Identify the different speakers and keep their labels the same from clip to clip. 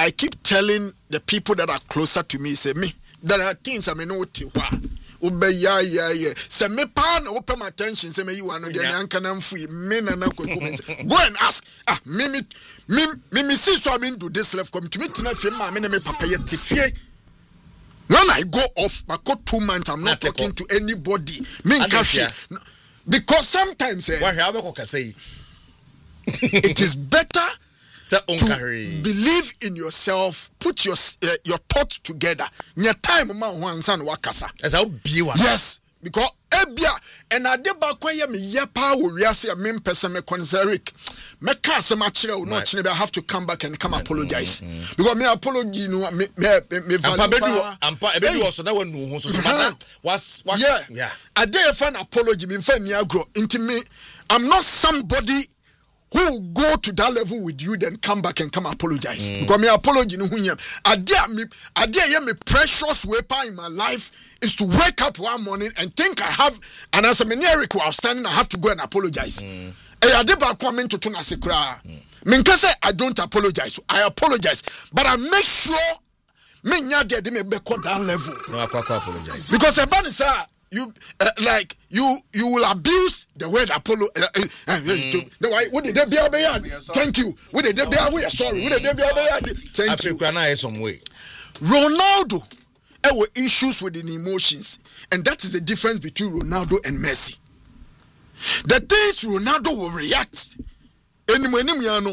Speaker 1: I keep telling the people that are closer to me, say me, there are things I may know what yeah. Say me pan open my attention. Say me you are not the free. Go and ask. Me see so I mean do this left come to me tonight. Me papa yet tifie. When I go off, I go 2 months. I'm not talking to anybody. Me because sometimes it is better to believe in yourself, put your thoughts together. Nya time man wansan wakasa. Yes, because ebia and adeba kweye me yepa wo wiase me mpese me konseric. Me ka se ma kire wo no kire I have to come back and come apologize. Because me apology no me ampa ebedu also na wanu ho so was yeah. I dey fan apology me fa ni agro inti me I'm not somebody who will go to that level with you, then come back and come apologize. Because me apology no hunyam. Idea me precious weapon in my life is to wake up one morning and think I have and as a menieric while standing, I have to go and apologize. I deba comment to tuna sekra. Minkase I don't apologize. I apologize, but I make sure me nya de me be that level.
Speaker 2: No, I apologize.
Speaker 1: Because a ban is you like you will abuse the word Apollo. What did they be? Thank you. What did they be? We are sorry. What did they be? Thank you.
Speaker 2: Some way.
Speaker 1: Ronaldo, there were issues with the emotions, and that is the difference between Ronaldo and Messi. The things Ronaldo will react. Anyway,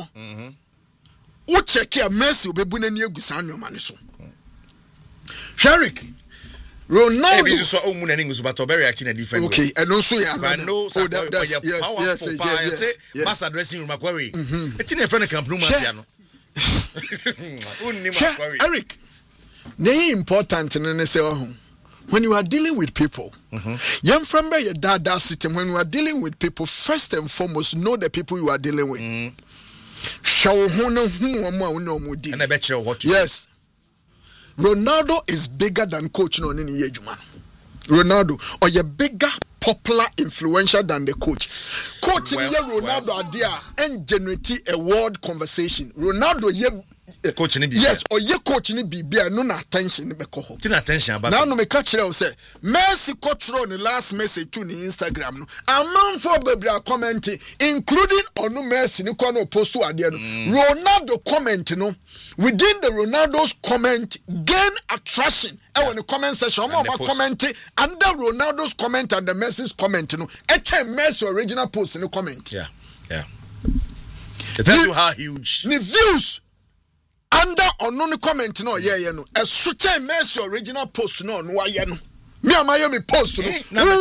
Speaker 1: who check here Messi will be bunny Gusano Maniso. Sharik. Ronaldo
Speaker 2: is so but reacting a different
Speaker 1: way. Okay, and also
Speaker 2: yes. Mass addressing room Macquarie. It's in a friend camp room.
Speaker 1: Eric, they important in say when you are dealing with people. Young from your dad system, when you are dealing with people, first and foremost, know the people you are dealing with.
Speaker 2: And I bet you what
Speaker 1: yes. Ronaldo is bigger than coach no any ejuma. Ronaldo or you bigger, popular, influential than the coach. Coach Ronaldo idea and generate a world conversation. Ronaldo
Speaker 2: coach ni
Speaker 1: yes or ye coach ni bibia no attention be ko ho.
Speaker 2: Attention about
Speaker 1: now no me catch you say Messi coach on the last message to ni Instagram no. Among for baby commenting including onu Messi ni ko no post ade no. Ronaldo comment no within the Ronaldo's comment gain attraction. I want the comment section more comment under Ronaldo's comment and the Messi's comment no. Messi original post in the comment.
Speaker 2: Yeah. It tells you how huge
Speaker 1: the views under unknown comment no no a such a Messi original post no no me am me post no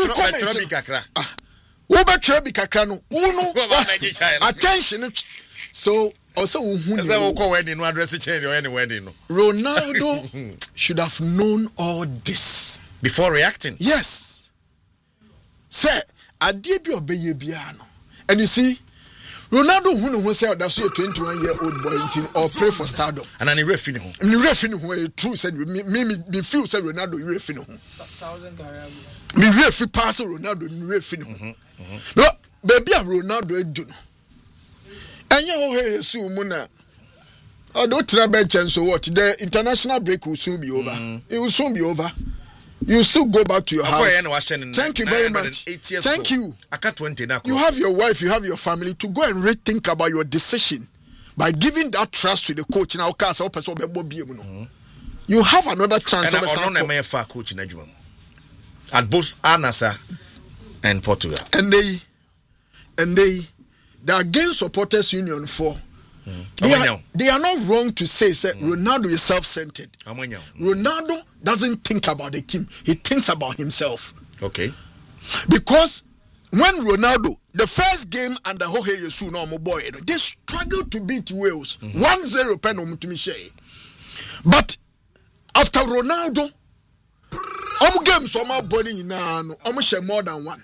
Speaker 1: wo be try bi kakra no no attention so also
Speaker 2: wedding no address change or any wedding no
Speaker 1: Ronaldo should have known all this
Speaker 2: before reacting.
Speaker 1: Yes say ade bi obeye bia no and you see Ronaldo who say that's a 21-year-old boy or pray for stardom. And
Speaker 2: an referee no.
Speaker 1: Ni referee no true say me feel say Ronaldo referee no.
Speaker 3: 1,000
Speaker 1: me referee pass Ronaldo ni referee no. No baby Ronaldo edu no. Anya ho he su mu na. Odo tra bench so what the international break will soon be over. It will soon be over. You still go back to your house. Thank you very much. Thank you. You have your wife, you have your family to go and rethink about your decision by giving that trust to the coach. Now, you have another chance.
Speaker 2: Coach at both Anasa and Portugal.
Speaker 1: And they against supporters union for. They are not wrong to say Ronaldo is self-centered. Ronaldo doesn't think about the team. He thinks about himself.
Speaker 2: Okay.
Speaker 1: Because when Ronaldo, the first game under Jorge Jesus, they struggled to beat Wales. 1-0 pen to Michel. But after Ronaldo, games are more than one.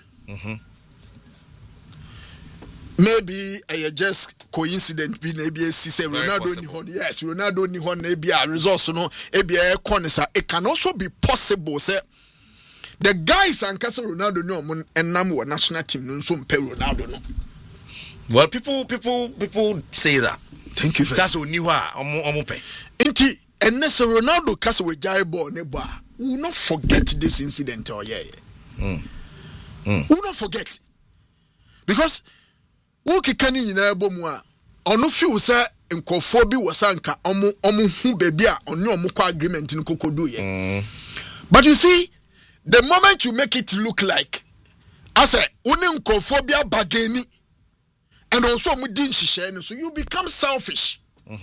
Speaker 1: Maybe I just coincident be maybe say Ronaldo ni hon. Yes, Ronaldo ni hon maybe a resource no maybe a corner. It can also be possible say the guys and Castle Ronaldo no and number national team no so Ronaldo no.
Speaker 2: Well, people say that.
Speaker 1: Thank you.
Speaker 2: That's what new omope.
Speaker 1: Inti ennese Ronaldo kase we jai ball ne ba. We will not forget this incident or We will not forget. Because wo kikani nyina ebo mu a ono feel say nkofo bi wasanka omu hu baby a ono omu kwa agreement in kokodu ye. But you see, the moment you make it look like as a uni nkofo bi abageni and also omu din hihye so you become selfish.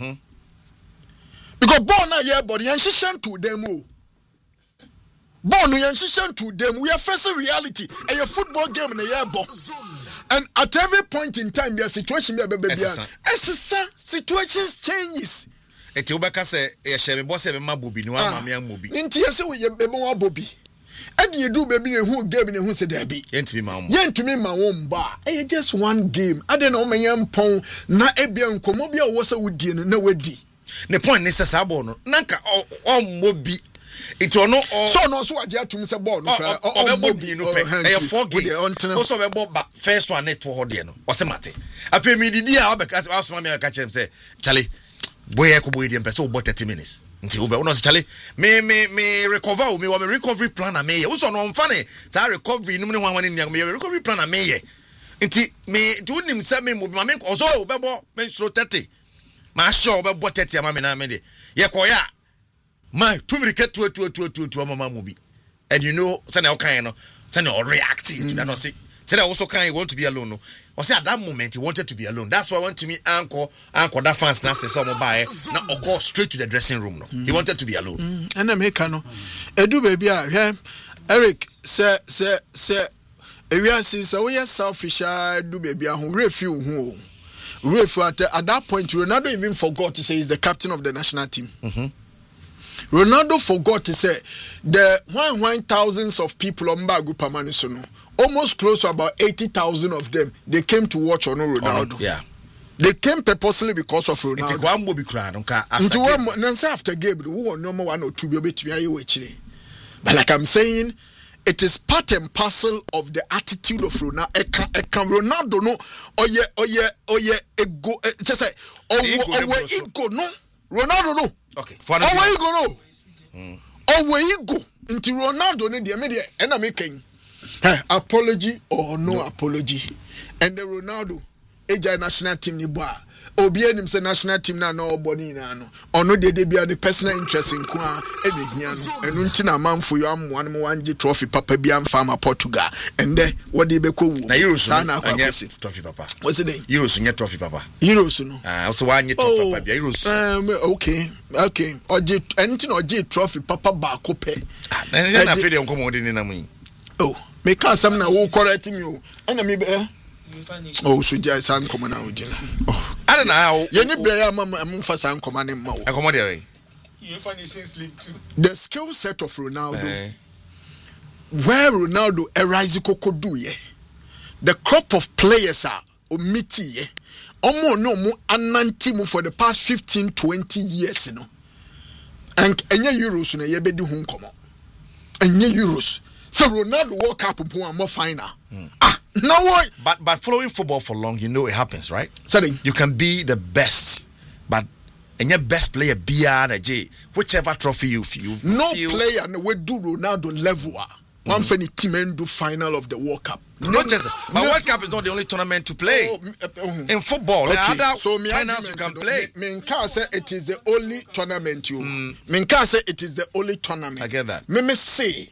Speaker 1: Because born na ye body yan hihye to them o. Born yan hihye to them, we are facing reality. A football game na ye bo. And at every point in time, their situation be baby. Situations changes.
Speaker 2: Eti ubeka se yeshebe boss e ma bobi ni wa mama an mobi.
Speaker 1: Nti yese we bebe wa bobi. And you do baby who game ne hu se there be.
Speaker 2: Yentumi ma wo.
Speaker 1: Yentumi ma wo mba. E just one game. Ade na o menye mpon na ebia nkomo bia wo se wudie no na wadi.
Speaker 2: Ne point ne se sa ball no. Nanka o mobi. It or no
Speaker 1: so no so aje atum se ball no
Speaker 2: obobi no pe e 4 games so be ball first one net for hode no o se mate afi mi didi a obeka asoma me aka chem say chale boy ko boy dem person about 30 minutes nti wo be no say chale me recover o me recovery plan na me ye wo so no mfa ne sa recovery no me wan me recovery plan na me ye nti me do nim say me mo me so be ball me 30 ma sure be ball 30 ama me na me de ye koya my two minute to mama movie. And you know, send all kind of send or reacting to that. No say also kind you want to be alone. No, or say at that moment he wanted to be alone. That's why I want to meet uncle that fans now say some buy now or go straight to the dressing room. No, he wanted to be alone.
Speaker 1: And I make no. Edu baby, Eric say we are so we are selfish. Do baby who refuse who. At that point, Ronaldo even forgot to say he's the captain of the national team. Ronaldo forgot to say the thousands of people on Bagu Pamanisono, almost close to about 80,000 of them, they came to watch on Ronaldo.
Speaker 2: Yeah.
Speaker 1: They came purposely because of Ronaldo.
Speaker 2: It's one will be crying
Speaker 1: after game, who no more 1 or 2 but like I'm saying, it is part and parcel of the attitude of Ronaldo. Ronaldo no ego just say ego no Ronaldo no.
Speaker 2: Okay.
Speaker 1: Where you go no? Where you go? Into Ronaldo ne the media and I'm making apology or no apology. And the Ronaldo eja national team ni boa. Obi enim say national team na no boni na no. Ono de bia the personal interest in kwa ehia no. Enu nti na manfo yo amwa no wanje trophy papa bia mfama Portugal. And then what dey be ko wu.
Speaker 2: Na Euros na anya trophy papa.
Speaker 1: What's the name?
Speaker 2: Euros nya trophy papa.
Speaker 1: Euros no.
Speaker 2: Also wanye trophy papa bia Euros.
Speaker 1: Okay. Oje enti na oje trophy papa ba ko pe.
Speaker 2: Na fe dem komo de ni na mu.
Speaker 1: Oh, me can some na wo correct me o. Na me be oh, so jai san come na ojina. Oh.
Speaker 2: I don't know.
Speaker 1: Ye ni bre ya am fa san come na ma wo.
Speaker 2: E come there.
Speaker 3: You Nations League too.
Speaker 1: The skill set of Ronaldo. Where Ronaldo arise kokodu ye. The crop of players are omiti ye. Omo no mo ananti mu for the past 15-20 years you know. And enye Euros na ye be di hu nkomo. Enye Euros. So Ronaldo World Cup more final. No way.
Speaker 2: But following football for long, you know it happens, right?
Speaker 1: Setting.
Speaker 2: You can be the best, but and your best player BRJ, whichever trophy you feel.
Speaker 1: No player no we do Ronaldo level. One funny team and do final of the World Cup.
Speaker 2: Not just, but World Cup is not the only tournament to play. In football, there are other finals you can play.
Speaker 1: Minka say it is the only tournament you. Minka say it is the only tournament.
Speaker 2: I get that.
Speaker 1: Me say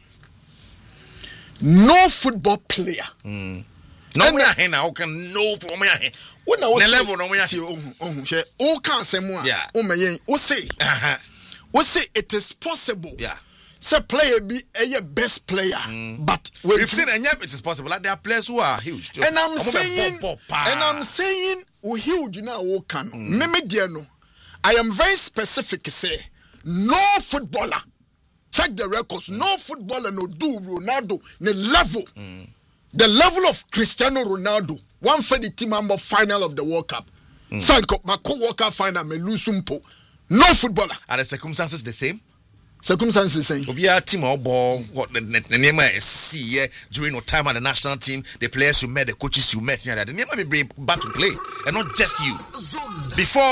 Speaker 1: no football player.
Speaker 2: No we are here now. Can no from me here.
Speaker 1: When I was
Speaker 2: the level no we are here.
Speaker 1: Oh, can't say more.
Speaker 2: Yeah.
Speaker 1: Oh my, we say it is possible.
Speaker 2: Yeah.
Speaker 1: Say player be a best player, but
Speaker 2: we've seen it is possible. Like there are players who are huge too.
Speaker 1: And I'm saying, we huge now. We can. No. I am very specific. Say no footballer. Check the records. No footballer no do Ronaldo the level. The level of Cristiano Ronaldo. One for the team member final of the World Cup. Sanko Mako World Cup final me lose sumpo. No footballer.
Speaker 2: Are the circumstances the same?
Speaker 1: Circumstances same.
Speaker 2: We are team or ball. What the name is see during your time at the national team. The players you met, the coaches you met. The name may be back to play, and not just you. Before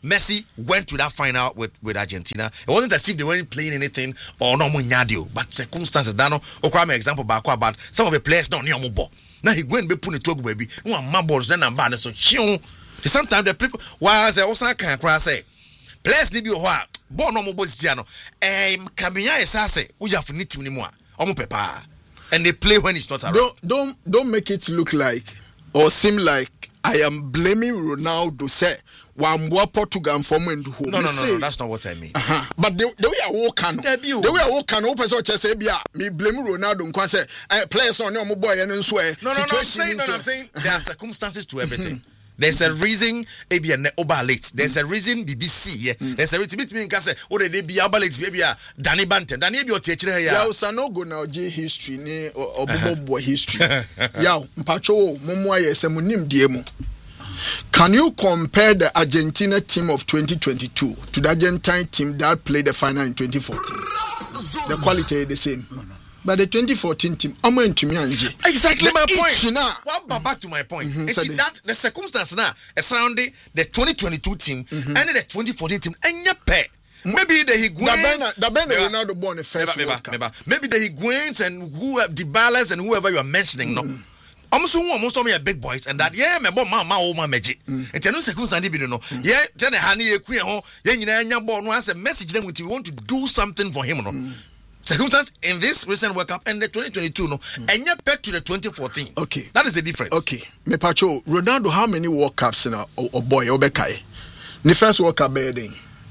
Speaker 2: Messi went to that final with Argentina. It wasn't as if they weren't playing anything or no munyadio, but circumstances. Dano, okra example about some of the players don't know more. Now he went be put to baby. No my balls then and bad so sometimes the people while they also can say players need be what ball no more Tiano. Cabinia is say we have need team anymore. Pepa. And they play when it's not around.
Speaker 1: Don't make it look like or seem like I am blaming Ronaldo. Say one more Portugal from when who?
Speaker 2: No, that's not what I mean.
Speaker 1: But the way I walk on, the way I walk on, open such as me blame Ronaldo. Because say players on your boy and swear.
Speaker 2: No, I'm saying there are circumstances to everything. There's a reason ABN over late. There's a reason BBC. There's a reason between Kase or the be abalate baby Danny Banton. Danny be your teacher here.
Speaker 1: Yeah, so no go now J history ne or bobo history. Yeah, mpacho momo yes munim diemo. Can you compare the Argentina team of 2022 to the Argentine team that played the final in 2014? The quality is the same. No. But the 2014 team,
Speaker 2: exactly my point. Well, back to my point. That the circumstance now surrounding the 2022 team and the 2014 team, and your pay. Maybe the Higuains,
Speaker 1: Ronaldo born the first
Speaker 2: maybe the Higuains and who have Dybalas and whoever you are mentioning. No, almost all me are big boys, and that my mama magic. It's no circumstance, you know. Yeah, tell the honey, born once a message them with you want to do something for him. No. Circumstance in this recent World Cup and the 2022 no and yet back to the 2014. Okay. That is the difference.
Speaker 1: Okay. Me pacho Ronaldo how many World Cups in a boy Obekai? The first World Cup bedding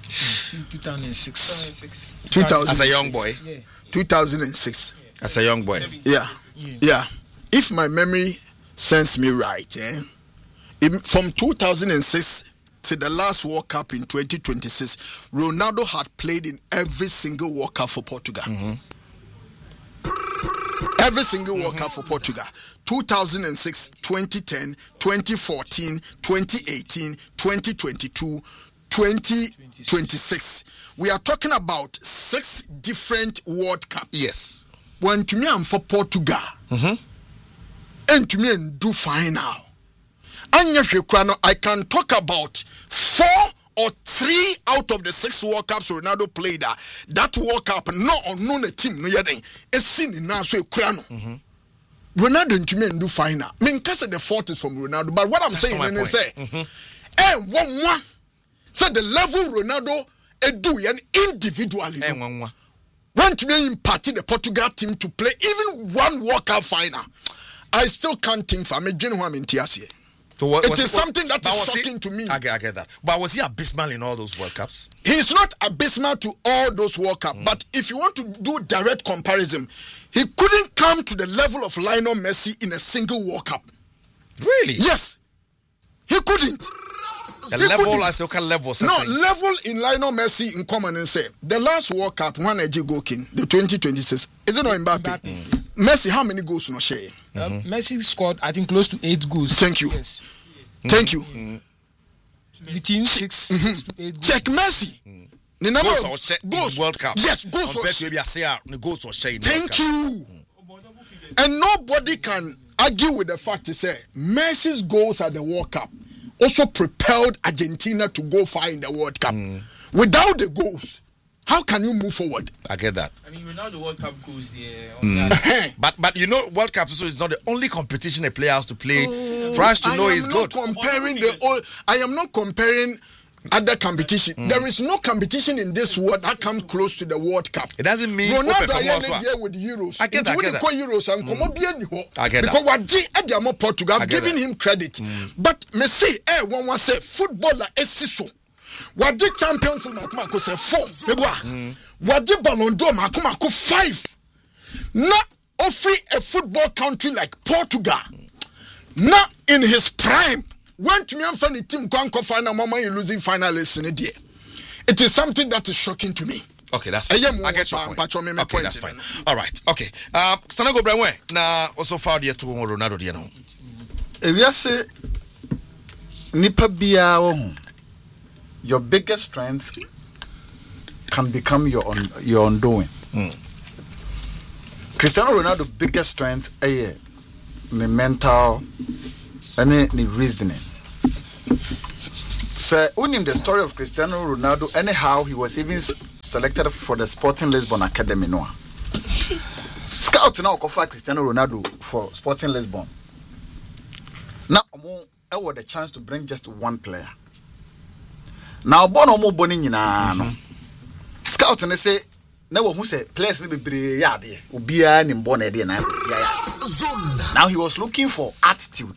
Speaker 3: 2006.
Speaker 1: 2006.
Speaker 2: As a young boy.
Speaker 3: Yeah.
Speaker 1: 2006.
Speaker 2: As a young boy.
Speaker 1: Yeah. If my memory serves me right, from 2006 to the last World Cup in 2026, Ronaldo had played in every single World Cup for Portugal. Every single World Cup for Portugal. 2006, 2010, 2014, 2018, 2022, 2026. We are talking about 6 different World Cups.
Speaker 2: Yes.
Speaker 1: When to me I'm for Portugal. And to me and do final. I can talk about 4 or 3 out of the 6 World Cups Ronaldo played. That World Cup, no unknown team, no yet. It's seen in now so Ronaldo to me and do final. I mean, because the fault is from Ronaldo. But what I'm saying is say, one. So the level Ronaldo do individually. When to me imparted the Portugal team to play even one World Cup final. I still can't think for me. So it is something that is shocking to me.
Speaker 2: I get that. But was he abysmal in all those World Cups?
Speaker 1: He's not abysmal to all those World Cups. But if you want to do direct comparison, he couldn't come to the level of Lionel Messi in a single World Cup.
Speaker 2: Really?
Speaker 1: Yes. He couldn't.
Speaker 2: Level.
Speaker 1: No, level in Lionel Messi in common and say, the last World Cup, one Eji Gokin, the 2026, is it not Mbappe? Messi, how many goals no share?
Speaker 3: Messi scored, I think, close to 8 goals.
Speaker 1: Thank you.
Speaker 3: Yes.
Speaker 1: Thank you.
Speaker 3: Between 6 to 8 goals.
Speaker 1: Check Messi. The number
Speaker 2: goals
Speaker 1: of goals.
Speaker 2: World Cup.
Speaker 1: Yes, goals. Thank you. And nobody can argue with the fact to say Messi's goals at the World Cup also propelled Argentina to go far in the World Cup. Without the goals, how can you move forward?
Speaker 2: I get that.
Speaker 3: I mean, without the World Cup goals there.
Speaker 2: But you know, World Cup is not the only competition a player has to play for us to know he's good.
Speaker 1: I am not comparing other competition. There is no competition in this world that comes close to the World Cup.
Speaker 2: It doesn't mean
Speaker 1: Ronaldo here with Euros.
Speaker 2: I get that.
Speaker 1: Euros and
Speaker 2: I get
Speaker 1: because what Portugal, I'm giving him credit. But me say, one was say footballer esiso. What the Champions League Marco say 4. What the Ballon d'Or Marco 5. Not offering a football country like Portugal. Not in his prime. When to me and funny team can't go final, mama you losing finalists in a day. It is something that is shocking to me.
Speaker 2: Okay, that's fine. I get your point. Okay, that's fine. All right. Okay. Sanago Branwe na also found here to Ronaldo dia no.
Speaker 4: If you say nipa bia your biggest strength can become your undoing. Cristiano Ronaldo's biggest strength is the mental and the reasoning. So, we the story of Cristiano Ronaldo. Anyhow, he was even selected for the Sporting Lisbon Academy. No, scout now offer Cristiano Ronaldo for Sporting Lisbon. Now, I had the chance to bring just one player. Now, Bono mo boni nyina no. Scout and say, never who say players ni be yard ubia ni mbona dey na. Now he was looking for attitude.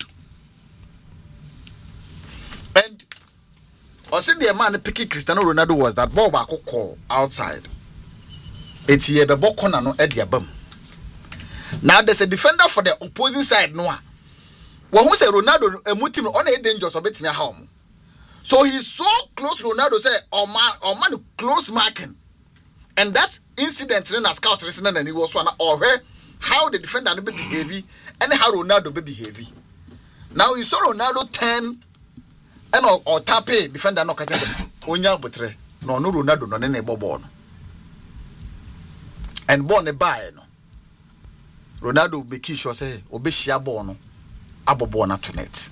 Speaker 4: And also the man picking Cristiano Ronaldo was that ball back call outside. It's ye be ball corner no e bam. Now there's a defender for the opposing side no. When who say Ronaldo team on a danger so betimi home. So he's so close Ronaldo say oh man close marking. And that incident in a scout listening and he was one or how the defender be heavy and how Ronaldo be heavy. Now you saw Ronaldo 10 and or tape defender no catch onya botre no Ronaldo no ne ball. And born a buy no. Ronaldo be sure say obeshia ball no abobo na to net.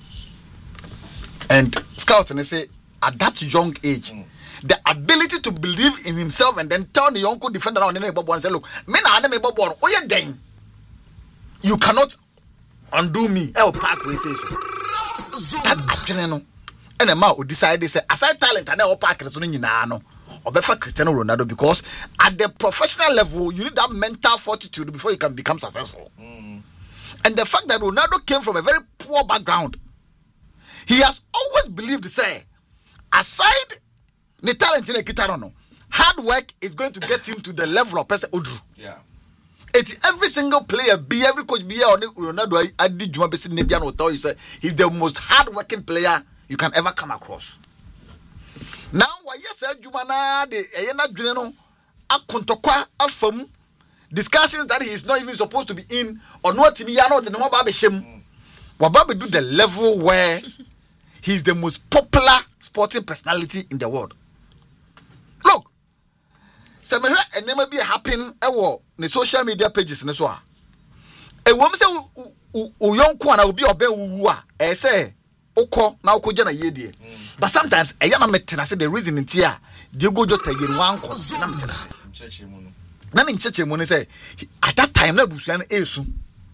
Speaker 4: And scout and say at that young age the ability to believe in himself and then tell the young defender on the ball and say, look, me na me ball. Oh yeah, then you cannot undo me. El park we say so. That actually no. And a man who decided say aside talent and El park so nyina no. Obefa Cristiano Ronaldo because at the professional level you need that mental fortitude before you can become successful. And the fact that Ronaldo came from a very poor background, he has always believed say aside the talent in a guitar no hard work is going to get him to the level of person Odru.
Speaker 2: Yeah.
Speaker 4: It's every single player, every coach, or Ronaldo. I did Juma Besi Nebian will tell you say he's the most hard-working player you can ever come across. Now, why yes, Juma na the Ayana Juneno Akontokwa Afam discussions that he is not even supposed to be in or not to be the no Babe Shem. Wababe do the level where he's the most popular sporting personality in the world. Look, some and never be happen the social media pages in so. A woman say young kwana will be obe wuwa. Say oko na oko jana yedie. But sometimes a yana metina say the reason in tia they go just tell you one cause na metina say. Na in cheche mo say at that time na busuan esu.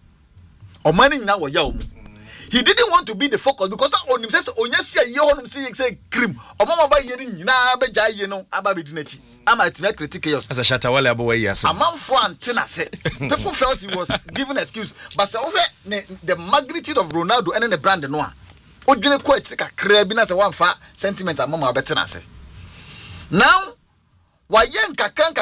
Speaker 4: O mani na wo ya omu. He didn't want to be the focus because that on him says onyesi ye honum say cream. Omama ba ye ni nyina be jai ye no aba be dinachi. Ama it make critical.
Speaker 2: As a shatawale abo ye ase.
Speaker 4: Amanfo antina say people felt he was giving excuse but say the magnitude of Ronaldo and the brand no a. Odwene ko ati kakra bi na say one fa sentiment amama abetina say. Now why yen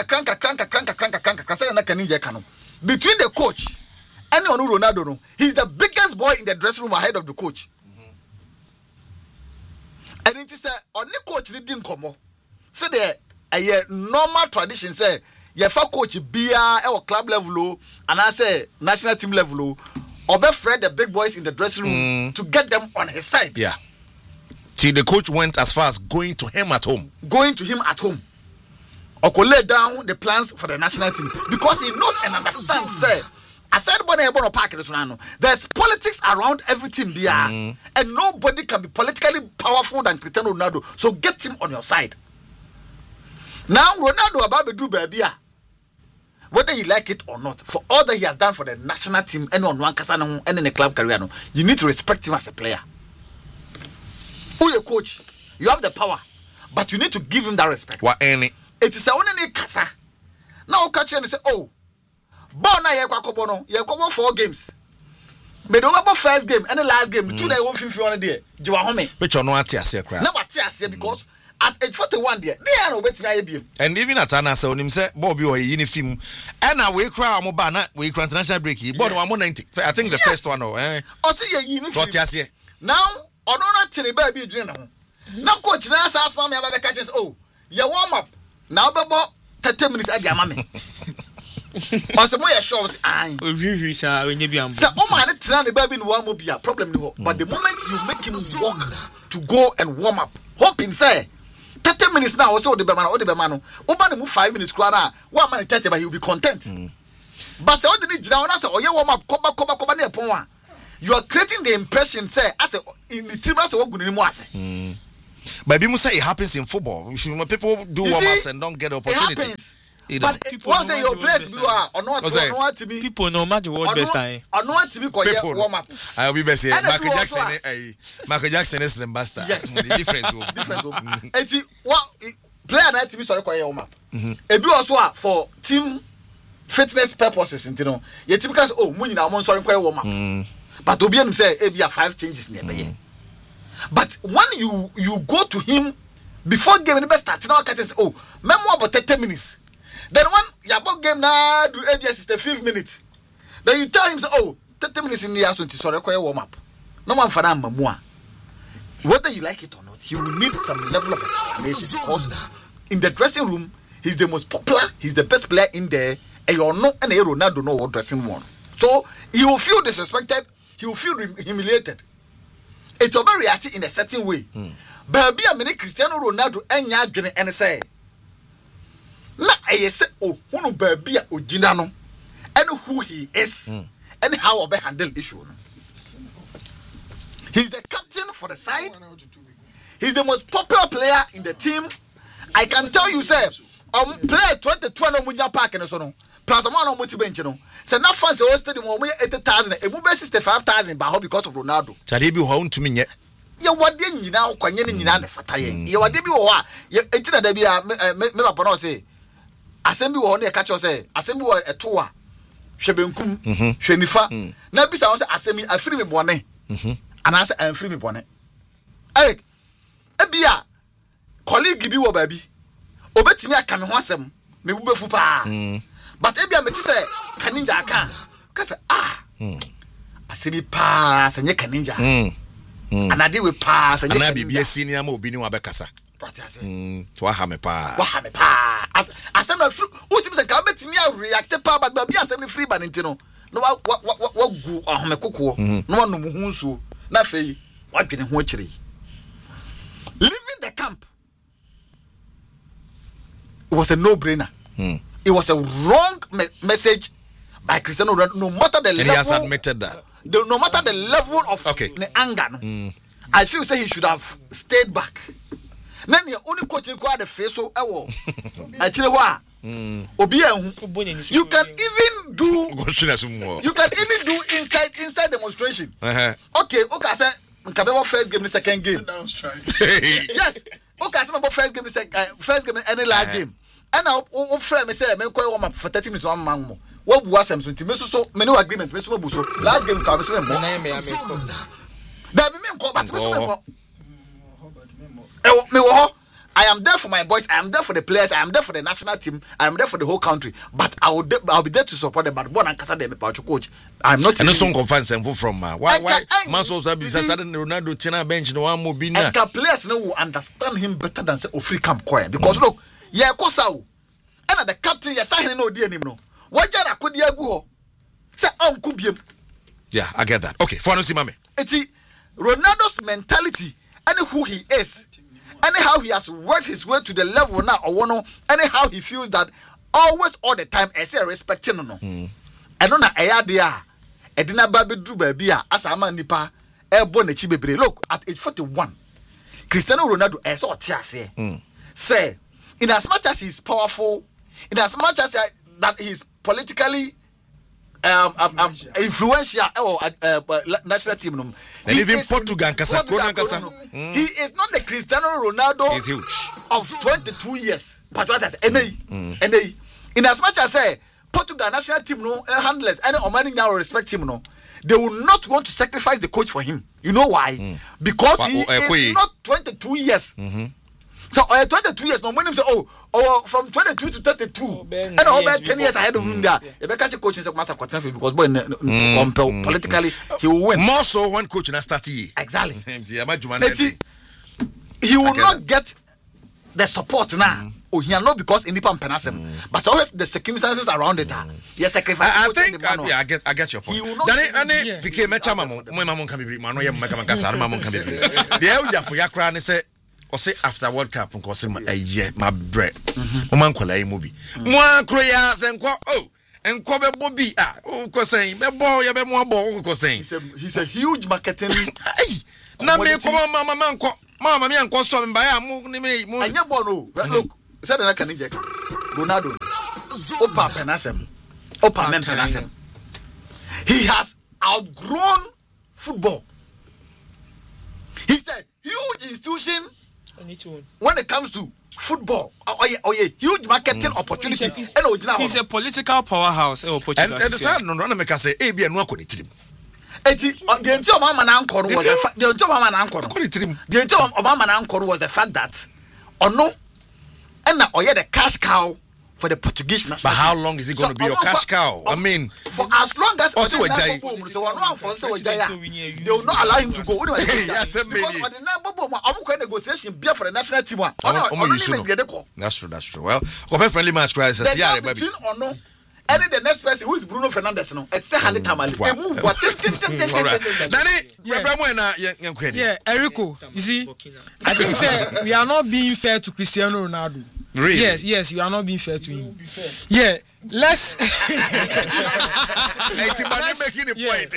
Speaker 4: kakran say na kaninje ka no. Between the coach and Ronaldo, no, he's the biggest boy in the dressing room ahead of the coach. And it is on the coach didn't come. So the normal tradition say, your coach be our club level, and I say national team level, or befriend the big boys in the dressing room to get them on his side.
Speaker 2: Yeah. See, the coach went as far as going to him at home. Or could lay down the plans for the national team because he knows and understands, say. Aside there's politics around every team there, and nobody can be politically powerful than Cristiano Ronaldo. So get him on your side. Now Ronaldo about do baby, whether you like it or not, for all that he has done for the national team and on one casano and in the club career, you need to respect him as a player. Who your coach? You have the power, but you need to give him that respect. What any?
Speaker 4: It is a only casa. Now catch and say, oh. Bona ye kwakobo no ye kwakobo 4 games. Me do about first game and the last game 2 na 150 on there. Jiwa home.
Speaker 2: Which no ati ase kra.
Speaker 4: Na wati ase because at age 41 there they are obetimi aye biem.
Speaker 2: And even at ana say onim say Bobby o yi ni film. And na we kra am ba na we kra international break. But one 90. I think the first one o
Speaker 4: O say ye yi ni film.
Speaker 2: Ase.
Speaker 4: Now ono na tene ba bi dwene ho. Na coach na say asma me aba catch us oh. Ye warm up. Now bebo 30 minutes adi amame. Ose mo ye sure say ai
Speaker 3: ovivi sa we nye biam
Speaker 4: say o ma ne tena ne ba bi no wa mo bia problem ni ho but the moment you make him walk to go and warm up hoping say 30 minutes now o say o de be ma no o ba ne mu 5 minutes kura na wa ma ne 30 but he will be content but say o de ni jira na say o ye warm up koba na epon a you are creating the impression say as in the team as o gu ni mu ase
Speaker 2: But people say it happens in football. People do warm-ups and don't get the opportunity.
Speaker 4: It happens. But once your place you are or not to me.
Speaker 3: People know match world best time.
Speaker 4: Or not to be warm up.
Speaker 2: I'll be best. Michael Jackson is the master.
Speaker 4: Yes.
Speaker 2: Difference.
Speaker 4: And what player night to be sorry warm up. A be also for team fitness purposes, you know. Yet because when you are sorry warm up. But Obian say it be 5 changes near me. But when you go to him before game the best start, now can say, memoir about 30 minutes. Then when your ball game now do ABS is the 5th minute. Then you tell him, 30 minutes in the afternoon, sorry, warm up. No one for them, more. Whether you like it or not, you will need some level of explanation because in the dressing room, he's the most popular, he's the best player in there, and you're not and Ronaldo know what dressing room. So he will feel disrespected, he will feel humiliated. It's over reacting in a certain way. Baby, I mean, Cristiano Ronaldo and Yadrin and say, na I say, who baby Ojinano and who he is and how I handle issue. He's the captain for the side. He's the most popular player in the team. I can tell you, sir, player 2020 Munya Park and so on. Plus, I'm on bench, you know. So now fans are stadium 80,000, a mobile 65,000 by because of Ronaldo.
Speaker 2: Taribi home to me yet.
Speaker 4: You what did you now? Quanyani Nina Fataye. You what did you are? You enter the Meba say. Assembly one a catch or say, Assembly a tour. Shebenkum, Shenifa. Nabisa was assembly a free me bonnet. And I say, I'm free me bonnet. Eric, a beer, colleague give you a baby. Obet me a come once, me will be fupa. But Ebia Metisa, Kaninja can. Because, I see me pass and ye Kaninja. And I deal with pass and I be a senior mobile Abacasa. Wahame pa. I send a fruit. What is a cabinet me? I reacted pa, but be a semi free banintino. No, what go on Coco? No one who so. Nafe, what can watchery? Leaving the camp was a no brainer. It was a wrong message by Cristiano Ronaldo. No matter the level,
Speaker 2: he has admitted that.
Speaker 4: No matter the level of the anger, I feel say he should have stayed back. Then the only coach required the face so actually what? You can even do inside demonstration. Okay, say Nkabebo first game, the second game. Yes. Okay, say about first game, any last game. And now, friend, me say, me call warm up for 30 minutes. 1 man more. What was some so many agreement? Me so last game come so more. That be me call, but I am there for my boys. I am there for the players. I am there for the national team. I am there for the whole country. But I'll be there to support them. But one and Casa them about your coach. I'm not. And some conference from why Manso Sabi suddenly Ronaldo Tina bench no one more be now. And players no will understand him better than say free camp quiet because look. Yeah, Kosau. And the captain, yes, I know dear him. No, what I could go? Say, yeah, I get that. Okay, for no mame. It's Ronaldo's mentality and who he is, and how he has worked his way to the level now, or one, and how he feels that always, all the time, I say respecting no. I don't know, I idea. I didn't baby do baby as a man nipa, airborne chibe. Look, at age 41, Cristiano Ronaldo is all tears. Say. In as much as he's powerful, in as much as that he's politically influential national team,
Speaker 2: and even Portugal,
Speaker 4: he is not the Cristiano Ronaldo of 22 years. But what I say, in as much as Portugal national team handlers and Omani now respect him, they will not want to sacrifice the coach for him. You know why? Because he is not 22 years. So 22 years, no money say from 22 to 32. And about 10 years ahead of him there. If I catch a coach in Master Quaternary because boy politically he will win.
Speaker 2: More so one coach in a starting.
Speaker 4: Exactly. He will not get the support now. He are not because in the Pampanasem, but always the circumstances around it. Yes, sacrifice.
Speaker 2: I think I get your point. Then became a chama. My mom can be Mano Yamakasa, Mamma can be. The elder for Yakran say. Or say after World Cup, because my bread. Oman Kola movie. Moi, Croyas and and Kobe Bobby. Because saying, boy, more ball, because saying.
Speaker 4: He's a huge marketing.
Speaker 2: Now, me come on, Mamma Manco. Mama, me and Koso and Baya, me.
Speaker 4: And your bono, look, said I can inject Ronaldo. Opa Penasem. Opa Men Penasem. He has outgrown football. He's a huge institution when it comes to football. Oh yeah, huge marketing opportunity.
Speaker 3: He's a political powerhouse.
Speaker 2: And the time no make us say, "Hey, be a no akoni
Speaker 4: the job of man anchor was the job of man anchor. The job of man anchor was the fact that no, and now the cash cow for the Portuguese national.
Speaker 2: But how long is it going to be your cash cow? I mean,
Speaker 4: for as long as they will not allow him to go. Because the negotiation be for the national team.
Speaker 2: That's true. Well, friendly match crisis.
Speaker 4: Yeah, between Ono and the next person who is Bruno Fernandes. No, it's a hundred tamale.
Speaker 3: Yeah, Erico. You see, I think we are not being fair to Cristiano Ronaldo.
Speaker 2: Really?
Speaker 3: Yes, you are not being fair to him. Yeah, let's.
Speaker 2: Making a point.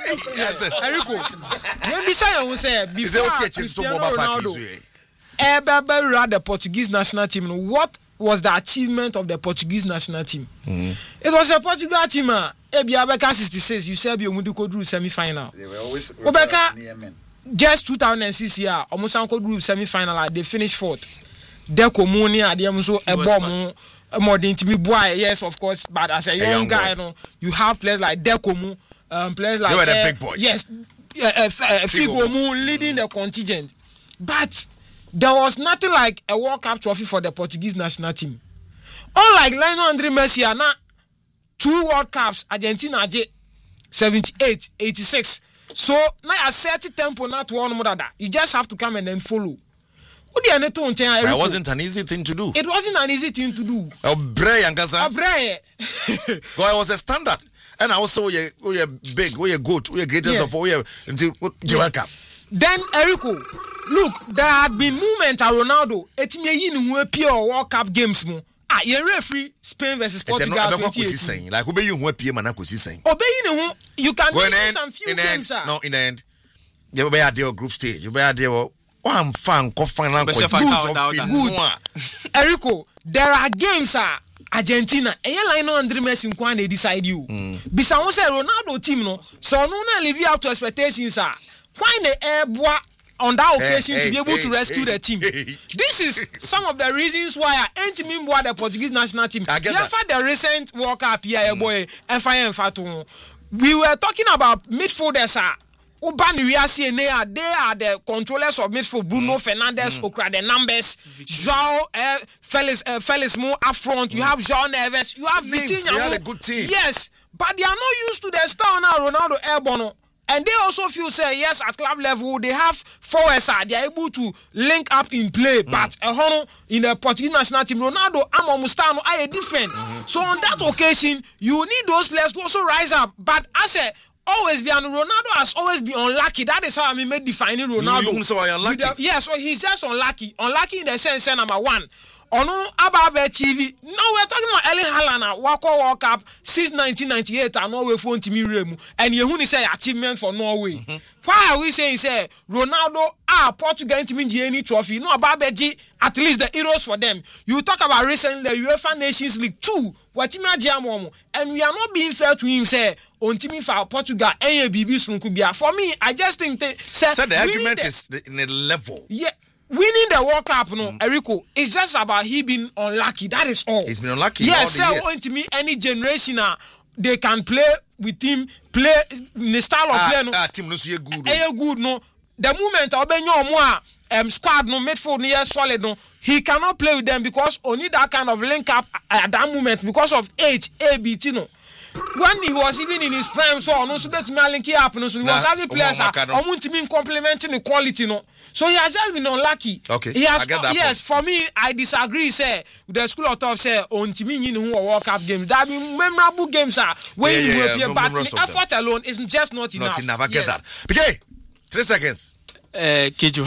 Speaker 3: Erico, maybe someone will say before Cristiano Ronaldo ever ran the Portuguese national team. What was the achievement of the Portuguese national team? It was a Portugal team. Ebia 66. You said you would go semi-final.
Speaker 4: They were always
Speaker 3: just 2006 year, almost go semi-final. They finished 4th. Deco Mooney at the so a bomb more than to be boy, yes, of course, but as a young guy, you know, you have players like Deco Moon, players like
Speaker 2: they were the big boys.
Speaker 3: Yes, Figo Moon leading the contingent, but there was nothing like a World Cup trophy for the Portuguese national team. Unlike Lionel Andre Messi, now 2 World Cups, Argentina 78, 86. So now a certain tempo, not one more than that. You just have to come and then follow.
Speaker 2: It wasn't an easy thing to do.
Speaker 3: It wasn't an easy thing to do.
Speaker 2: It was a standard. And also, we big, we good, we greatest of all. Until welcome.
Speaker 3: Then, Erico, look, there had been movement at Ronaldo. It may in pure World Cup games. You referee Spain versus Portugal.
Speaker 2: Like, obey you, saying.
Speaker 3: Obey you can miss some few games.
Speaker 2: No, in the end, you be at your group stage. You be at your. One fan,
Speaker 3: Erico, there are games Argentina. And you line on dream Messi when they decide you. Bisa won say Ronaldo team no. So no na live up to expectations Why the air boy on that occasion to be able to rescue the team? This is some of the reasons why I ain't mean what the Portuguese national team. For the recent World Cup here, boy, we were talking about midfielders they are the controllers of midfield. Bruno Fernandes, Okra, the numbers. João Felix Mo up front. You have João Neves. You have Vitinha.
Speaker 2: They had a good team.
Speaker 3: Yes, but they are not used to the style now. Ronaldo Airborne. And they also feel say yes at club level they have forwards they are able to link up in play. But in the Portuguese national team, Ronaldo and Mustano are different. So on that occasion, you need those players to also rise up. But I said. Always be and Ronaldo has always been unlucky. That is how I made defining Ronaldo.
Speaker 2: You so unlucky.
Speaker 3: Yes, so he's just unlucky. Unlucky in the sense number one. Ono Ababe TV. Now we're talking about Erling Haaland. Wako World Cup since 1998 and Norway phone to me remu. And Yehuni say achievement for Norway. Why are we saying say Ronaldo Portugal to mean any trophy? No Ababe G at least the heroes for them. You talk about recently the UEFA Nations League 2. And we are not being fair to him. Say on team for Portugal, for me, I just think
Speaker 2: so the argument is in a level.
Speaker 3: Yeah, winning the World Cup, Erico, it's just about he being unlucky. That is all.
Speaker 2: He's been unlucky.
Speaker 3: Yes, on to me any generation they can play with him, play in the style of play. No,
Speaker 2: team no so good.
Speaker 3: Good no. The moment Obenyo more squad no midfield near solid no, he cannot play with them because only that kind of link up at that moment because of age, ABT no. When he was even in his prime, so no, so that link up no, so he was having players complementing the quality no. So he has just been unlucky.
Speaker 2: Okay,
Speaker 3: he has.
Speaker 2: Yes,
Speaker 3: for me, I disagree. Say with the school of thought say on Timmy in who World Cup games. That be memorable games when you were but the effort alone is just not enough.
Speaker 2: Not enough. I get that. Okay, 3 seconds.
Speaker 3: Kejo.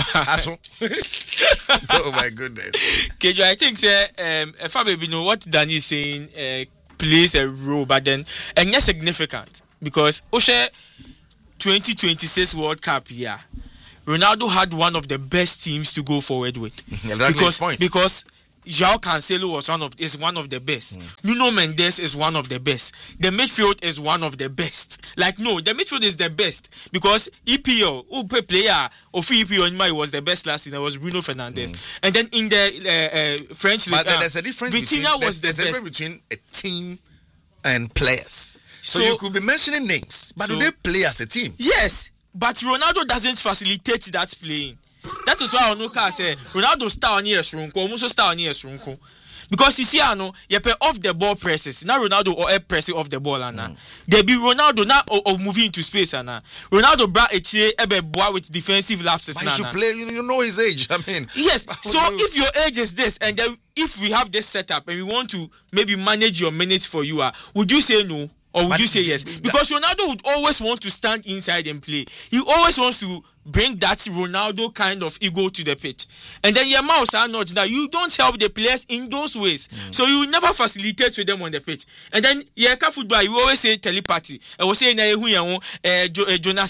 Speaker 2: Oh my goodness.
Speaker 3: Kejo, I think if I maybe know what Danny is saying plays a role, but then and yes significant because Oshe 2026 World Cup here. Ronaldo had one of the best teams to go forward with. Because João Cancelo is one of the best. Nuno Mendes is one of the best. The midfield is one of the best. Like, no, the midfield is the best because EPL, player of EPL was the best last season. It was Bruno Fernandes. And then in the French league,
Speaker 2: there's a difference between a team and players. So you could be mentioning names, but do they play as a team?
Speaker 3: Yes, but Ronaldo doesn't facilitate that playing. That is why Onuka say Ronaldo star on yes runko, almost star on yes runko. Because you see, you pay off the ball presses. Now Ronaldo or pressing off the ball, There be Ronaldo now of moving into space, Ronaldo brought a chair boy with defensive lapses.
Speaker 2: But he should play. You know his age. I mean,
Speaker 3: yes. So if your age is this, and then if we have this setup and we want to maybe manage your minutes for you, would you say no? Or would you say yes? Because Ronaldo would always want to stand inside and play. He always wants to bring that Ronaldo kind of ego to the pitch. And then your mouse are not that you don't help the players in those ways. So you will never facilitate with them on the pitch. And then football, you always say telepathy. I was saying Jonas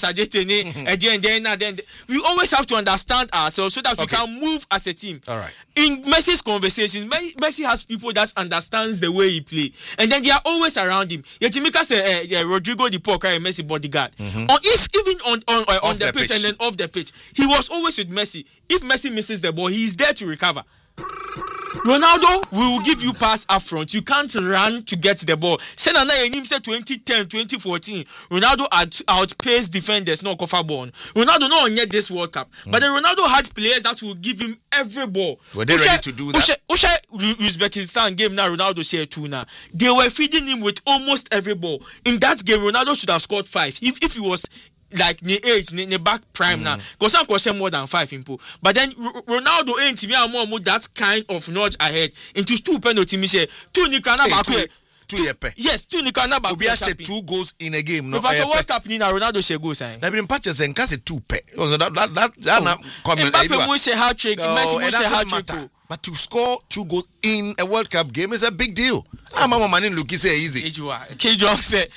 Speaker 3: Ajete. We always have to understand ourselves so that we can move as a team.
Speaker 2: All right.
Speaker 3: In Messi's conversations, Messi has people that understands the way he play, and then they are always around him. Yetimika say Rodrigo Di Paul carry Messi bodyguard. Or if even on the pitch and then off the pitch, he was always with Messi. If Messi misses the ball, he is there to recover. Ronaldo will give you pass up front. You can't run to get the ball. Senana Enim said 2010, 2014. Ronaldo outpaced defenders, no cover ball. Ronaldo not yet this World Cup. But then Ronaldo had players that will give him every ball.
Speaker 2: Were they ready to do that?
Speaker 3: Uzbekistan game now, Ronaldo shared 2 now. They were feeding him with almost every ball. In that game, Ronaldo should have scored 5. If he was like the age, the back prime now, because some question more than 5 input. But then Ronaldo ain't more that kind of notch ahead into 2 penalty. Me say 2 ni kana back. Yes, 2 ni kana back.
Speaker 2: Obi say 2 goals in a game.
Speaker 3: No, but World Cup ni na Ronaldo she goals.
Speaker 2: That been patches and case 2 pe. That na comment.
Speaker 3: Mbappe mo say hat-trick, Messi mo say hat-trick.
Speaker 2: But to score 2 goals in a World Cup game is a big deal. I'm a man in Luki say easy.
Speaker 3: Kejo said,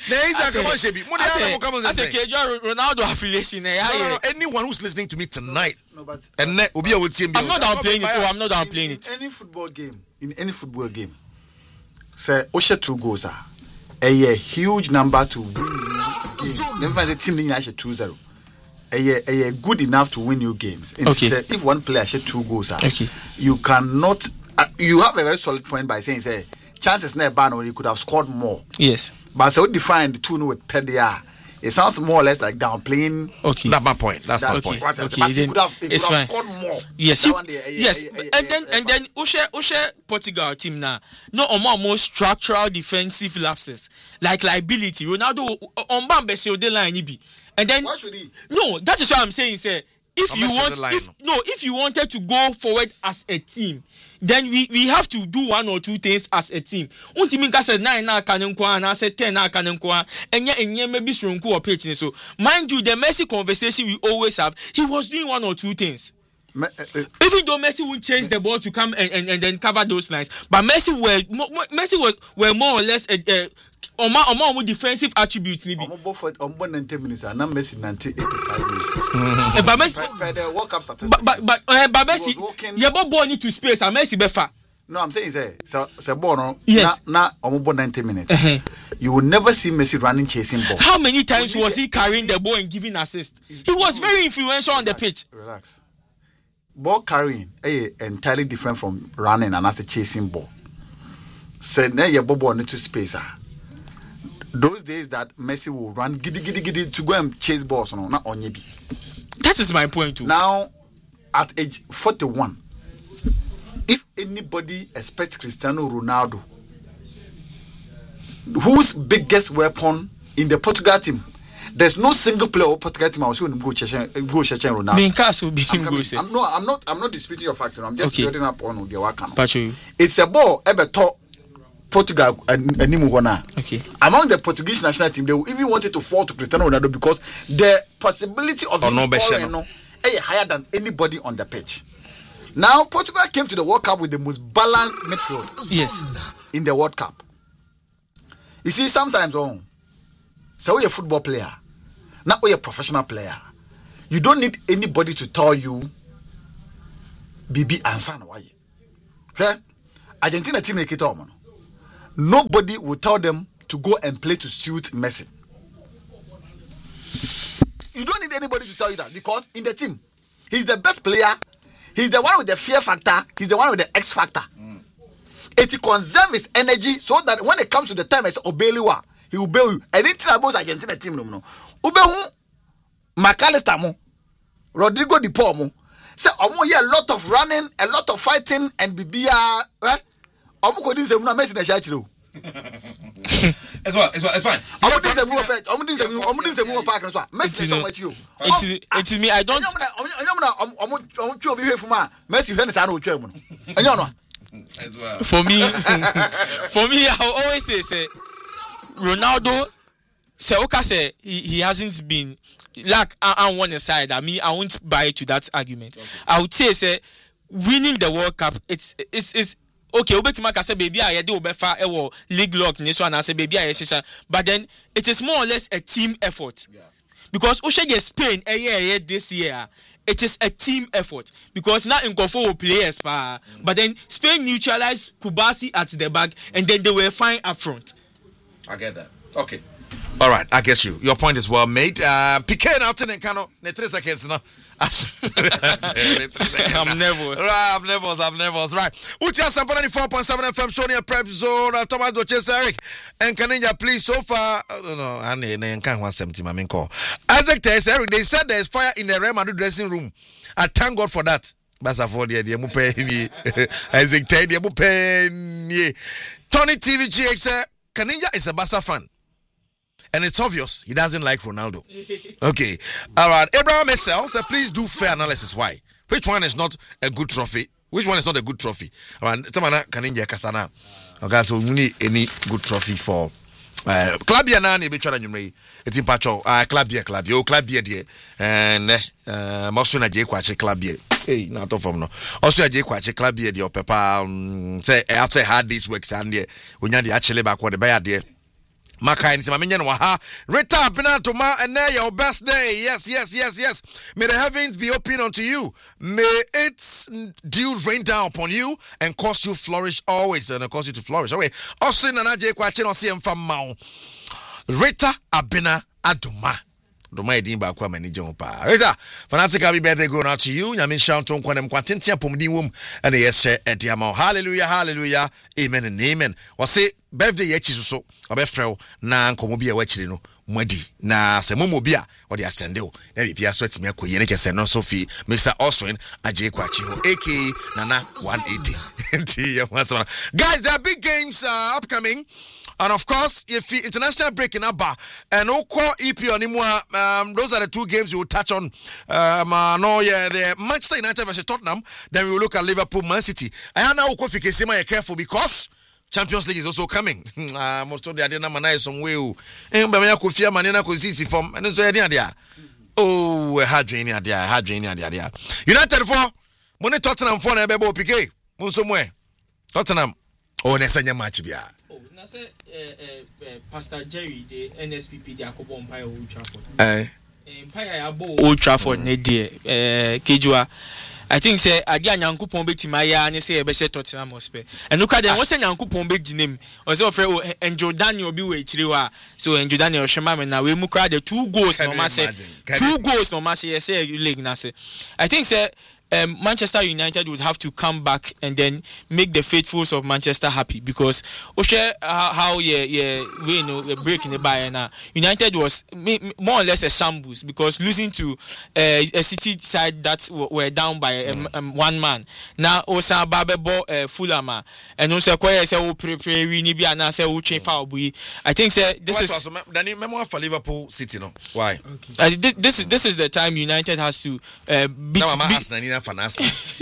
Speaker 3: Ronaldo affiliation.
Speaker 2: No, anyone who's listening to me tonight, and Obi will team.
Speaker 3: I'm not downplaying it. I'm not downplaying it.
Speaker 4: In any football game, say Osha 2 goals a huge number to win game. Never the team in 2-0. A good enough to win your games. If one player shot 2 goals, you cannot. You have a very solid point by saying, say, chances never ban or you could have scored more.
Speaker 3: Yes.
Speaker 4: But so define the 2 with Pedia. It sounds more or less like downplaying.
Speaker 2: That's my point. That's my point.
Speaker 3: Okay.
Speaker 4: It could have scored more.
Speaker 3: Yes. Yes. And then Ushe Portugal team now. No more structural defensive lapses like liability. Ronaldo on Bambe say the line be. And then
Speaker 4: why should he?
Speaker 3: No, that is what I'm saying, sir. If you wanted to go forward as a team, then we have to do 1 or 2 things as a team. Untiminka said 9 na kanenkwa and I said 10 na kanenkwa and maybe shrunku or pitching. So mind you, the Messi conversation we always have, he was doing 1 or 2 things. Even though Messi would change the ball to come and then cover those lines, but Messi were more or less on defensive attributes. Maybe.
Speaker 4: On 90 minutes, and I'm Messi 85 minutes. But the World Cup statistics.
Speaker 3: But Messi, your ball need to space. And Messi befa.
Speaker 4: No, I'm saying say ball. Yes. Now on 90 minutes. You will never see Messi running chasing ball.
Speaker 3: How many times was he carrying the ball and giving assist? He was very influential on the pitch.
Speaker 4: Relax. Ball carrying entirely different from running and as a chasing ball. Say now your ball need to space. Those days that Messi will run giddy to go and chase balls, no, not on Yebi.
Speaker 3: That is my point too.
Speaker 4: Now, at age 41, if anybody expects Cristiano Ronaldo, whose biggest weapon in the Portugal team, there's no single player of Portugal team I was going to go Ronaldo. I'm not disputing your facts. I'm just building up on the work. It's a ball ever taught Portugal and
Speaker 3: okay.
Speaker 4: Among the Portuguese national team, they even wanted to fall to Cristiano Ronaldo because the possibility of him scoring higher than anybody on the pitch. Now, Portugal came to the World Cup with the most balanced midfield.
Speaker 3: Yes.
Speaker 4: In the World Cup. You see, sometimes, so you're a football player, not a professional player. You don't need anybody to tell you Bibi Ansan why. Okay? Argentina team make it all, man. Nobody will tell them to go and play to suit Messi. You don't need anybody to tell you that because in the team, he's the best player. He's the one with the fear factor. He's the one with the X factor. It conserves his energy so that when it comes to the time, it's Obeliwa. He will bail you. Anything about Argentina team, no. Ubehu, McAllister mo, Rodrigo Di Paul mo. Say, a lot of running, a lot of fighting, and Bibia. Couldn't say Messi na shachiro.
Speaker 2: It's fine.
Speaker 3: Messi so much you. It's me. I don't. For me, I always say Ronaldo. Say he hasn't been like on one side. I mean, I won't buy to that argument. Okay. I would say winning the World Cup. It's okay. Obetimaka say baby I do obefa ewo league lock ni so and I say baby I but then it is more or less a team effort. Yeah. Because Oshege Spain this year. It is a team effort because now in Kofo players but then Spain neutralized Kubasi at the back and then they were fine up front.
Speaker 2: I get that. Okay. All right, I guess your point is well made. Piqué now in Kano, 3 seconds now.
Speaker 3: I'm nervous.
Speaker 2: Right. Utia Sampa 94.7 FM showing a prep zone. Thomas Doches Eric and Kaninja, please. So far, I can't 170. My main call. Isaac Tess Eric. They said there's fire in the Real Madrid dressing room. I thank God for that. Basa for the Isaac Tess the Tony TVGX. Kaninja is a Barca fan. And it's obvious he doesn't like Ronaldo. Okay. All right. Abraham Essel said, please do fair analysis. Why? Which one is not a good trophy? Which one is not a good trophy? All right. Kaninja Kasana. Okay. So we need any good trophy for Clubia na be try na it's in patcho Clubia there and Mosuna je kwache Clubia. Hey, not of no. Also je kwache Clubia the papa say after hard this works and there when you actually back what the buyer there. Makai ni simamenye no ha Rita Benatoma and your best day. Yes. May the heavens be open unto you. May its dew rain down upon you and cause you flourish always and cause you to flourish. Okay. Also na je kwache no see mfa ma Rita Abena Adoma. Doma edin ba kwa manager pa. Rita, fantastic happy birthday going out to you. Nyame shout on kwanem kwatentia pomdi wom and yes ediama. Hallelujah. Amen and amen. Wase birthday yechi so obefrel na nkomo bia wachiri no mwadi na se momo bia odi asende o na bia so atimi akoye ne kese no so fi Mr. Oswin aje kwachi ho aka Nana 180. Guys, there are big games upcoming. And of course, if international break in Abba and Oko EP on Imua, those are the two games we will touch on. The Manchester United versus Tottenham. Then we will look at Liverpool, Man City. I know Oko Fikesima careful because Champions League is also coming. Most of the idea na some way. And Bamia Kofia Manina Kosisi from and so idea. Oh, hard draining idea. United for Money Tottenham for Nebebo Piqué. Munsomwe. Tottenham. Oh, Nesanya match bia.
Speaker 3: Pastor Jerry, the NSPP, the Akobo Empire Old Trafford. Empire Old Trafford, ne dear. Kejua. I think say again Yankupon be Timaya and say a better Tottenham Hotspur. And look at them, what's a Yankupon be name? Also, and Jordanian be way Chiriwa. So, and Jordanian Shemam now we mukra the 2 goals no matter. 2 goals no matter. Say league Nase. I think say. Manchester United would have to come back and then make the faithfuls of Manchester happy because how we know the break in the Bayern. United was more or less a shambles because losing to a City side that were down by one man. Now Osa Babebo Fulama and also Koya say we need be and say foul. I think this is
Speaker 2: the memoir for Liverpool City no. Why?
Speaker 3: Okay. This is the time United has to beat
Speaker 2: finance.